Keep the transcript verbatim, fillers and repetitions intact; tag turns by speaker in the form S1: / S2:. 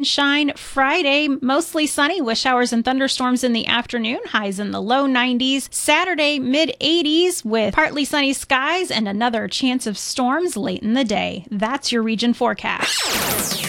S1: sunshine. Friday, mostly sunny with showers and thunderstorms in the afternoon, highs in the low nineties. Saturday, mid eighties with partly sunny skies and another chance of storms late in the day. That's your region forecast.